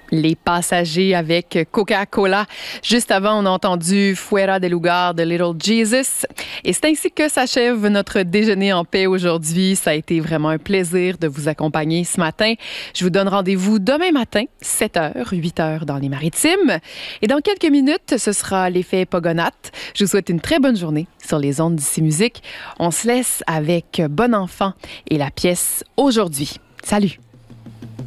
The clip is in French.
Les Passagers avec Coca-Cola. Juste avant, on a entendu Fuera del Lugar de Little Jesus. Et c'est ainsi que s'achève notre déjeuner en paix aujourd'hui. Ça a été vraiment un plaisir de vous accompagner ce matin. Je vous donne rendez-vous demain matin, 7h, 8h dans les Maritimes. Et dans quelques minutes, ce sera l'effet Pogonat. Je vous souhaite une très bonne journée sur les ondes d'Ici Musique. On se laisse avec Bon Enfant et la pièce Aujourd'hui. Salut!